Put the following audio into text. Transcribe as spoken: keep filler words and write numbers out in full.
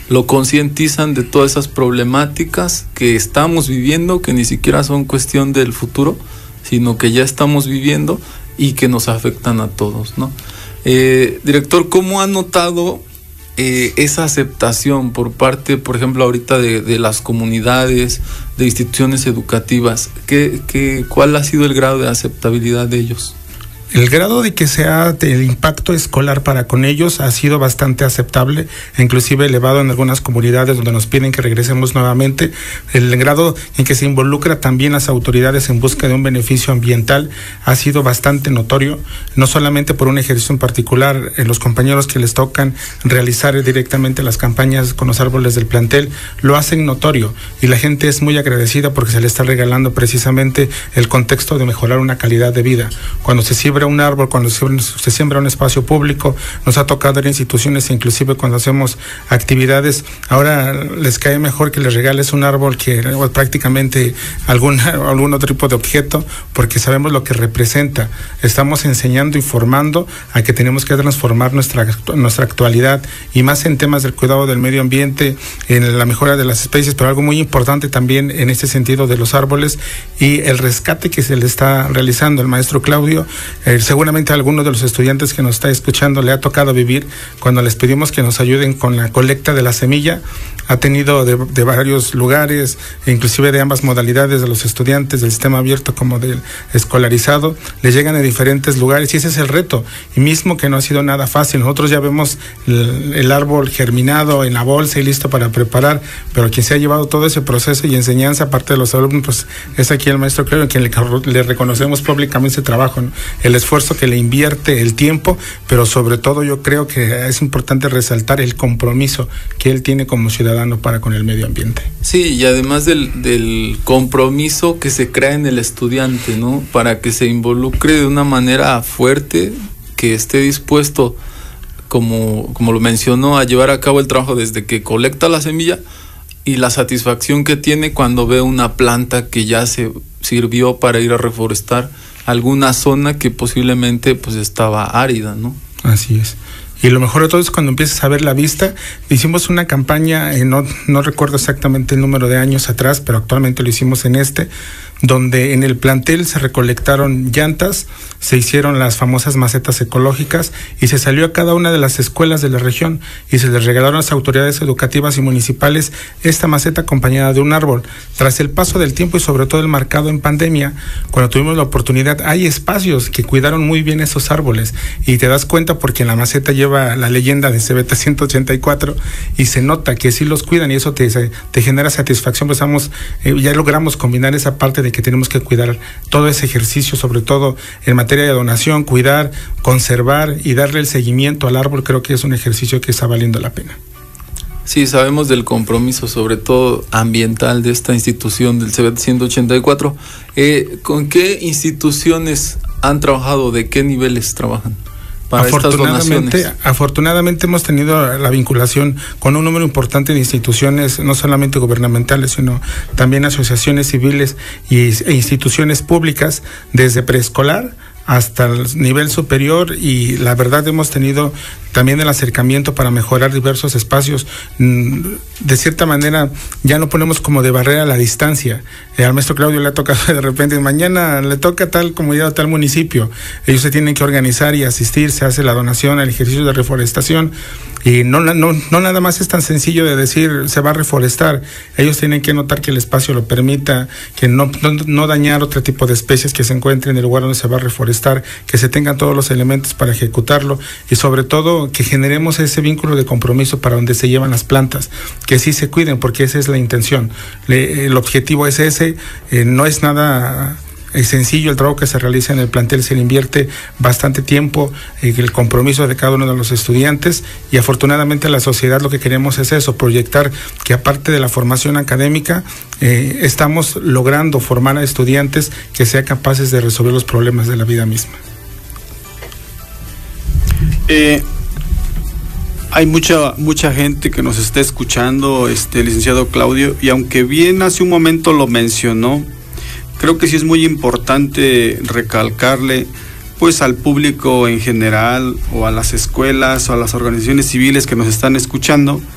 lo concientizan de todas esas problemáticas que estamos viviendo, que ni siquiera son cuestión del futuro, sino que ya estamos viviendo y que nos afectan a todos, ¿no? Eh, director, ¿cómo ha notado eh, esa aceptación por parte, por ejemplo, ahorita de, de las comunidades, de instituciones educativas? ¿Qué, qué, ¿Cuál ha sido el grado de aceptabilidad de ellos? El grado de que sea el impacto escolar para con ellos ha sido bastante aceptable, inclusive elevado en algunas comunidades donde nos piden que regresemos nuevamente. El grado en que se involucra también las autoridades en busca de un beneficio ambiental ha sido bastante notorio, no solamente por un ejercicio en particular, en los compañeros que les tocan realizar directamente las campañas con los árboles del plantel, lo hacen notorio y la gente es muy agradecida porque se le está regalando precisamente el contexto de mejorar una calidad de vida. Cuando se siembra un árbol, cuando se siembra un espacio público, nos ha tocado ir a instituciones, inclusive cuando hacemos actividades, ahora les cae mejor que les regales un árbol que prácticamente algún, algún otro tipo de objeto, porque sabemos lo que representa. Estamos enseñando y formando a que tenemos que transformar nuestra, nuestra actualidad, y más en temas del cuidado del medio ambiente, en la mejora de las especies, pero algo muy importante también en este sentido de los árboles y el rescate que se le está realizando. El maestro Claudio, Eh, seguramente a alguno de los estudiantes que nos está escuchando le ha tocado vivir cuando les pedimos que nos ayuden con la colecta de la semilla. Ha tenido de, de varios lugares, inclusive de ambas modalidades, de los estudiantes del sistema abierto como del escolarizado, les llegan de diferentes lugares y ese es el reto, y mismo que no ha sido nada fácil. Nosotros ya vemos el, el árbol germinado en la bolsa y listo para preparar, pero quien se ha llevado todo ese proceso y enseñanza, aparte de los alumnos, pues es aquí el maestro Claudio, quien le, le reconocemos públicamente ese trabajo, ¿no? El esfuerzo que le invierte, el tiempo, pero sobre todo yo creo que es importante resaltar el compromiso que él tiene como ciudadano para con el medio ambiente. Sí, y además del, del compromiso que se crea en el estudiante, ¿no? Para que se involucre de una manera fuerte, que esté dispuesto, como, como lo mencionó, a llevar a cabo el trabajo desde que colecta la semilla y la satisfacción que tiene cuando ve una planta que ya se sirvió para ir a reforestar alguna zona que posiblemente pues estaba árida, ¿no? Así es. Y lo mejor de todo es cuando empiezas a ver la vista. Hicimos una campaña, eh, no, no recuerdo exactamente el número de años atrás, pero actualmente lo hicimos en este, donde en el plantel se recolectaron llantas, se hicieron las famosas macetas ecológicas y se salió a cada una de las escuelas de la región y se les regalaron a las autoridades educativas y municipales esta maceta acompañada de un árbol. Tras el paso del tiempo y sobre todo el marcado en pandemia, cuando tuvimos la oportunidad, hay espacios que cuidaron muy bien esos árboles y te das cuenta porque en la maceta lleva la leyenda de C B T ciento ochenta y cuatro y se nota que sí los cuidan y eso te, te genera satisfacción. Pues vamos, eh, ya logramos combinar esa parte de que tenemos que cuidar todo ese ejercicio, sobre todo en materia de donación, cuidar, conservar y darle el seguimiento al árbol. Creo que es un ejercicio que está valiendo la pena. Sí, sabemos del compromiso, sobre todo ambiental, de esta institución del C B T ciento ochenta y cuatro. Eh, ¿Con qué instituciones han trabajado? ¿De qué niveles trabajan para estas donaciones? Afortunadamente hemos tenido la vinculación con un número importante de instituciones, no solamente gubernamentales, sino también asociaciones civiles y, e instituciones públicas, desde preescolar hasta el nivel superior, y la verdad hemos tenido también el acercamiento para mejorar diversos espacios. De cierta manera ya no ponemos como de barrera la distancia. Eh, al maestro Claudio le ha tocado de repente, mañana le toca tal comunidad o tal municipio, ellos se tienen que organizar y asistir, se hace la donación, el ejercicio de reforestación, y no, no, no nada más es tan sencillo de decir se va a reforestar, ellos tienen que notar que el espacio lo permita, que no, no, no dañar otro tipo de especies que se encuentren en el lugar donde se va a reforestar, que se tengan todos los elementos para ejecutarlo y sobre todo que generemos ese vínculo de compromiso para donde se llevan las plantas, que sí se cuiden, porque esa es la intención. Le, el objetivo es ese, eh, no es nada es sencillo el trabajo que se realiza en el plantel, se le invierte bastante tiempo, eh, el compromiso de cada uno de los estudiantes, y afortunadamente la sociedad lo que queremos es eso, proyectar que aparte de la formación académica, eh, estamos logrando formar a estudiantes que sean capaces de resolver los problemas de la vida misma. Eh, hay mucha mucha gente que nos está escuchando, este licenciado Claudio, y aunque bien hace un momento lo mencionó, creo que sí es muy importante recalcarle pues al público en general, o a las escuelas o a las organizaciones civiles que nos están escuchando,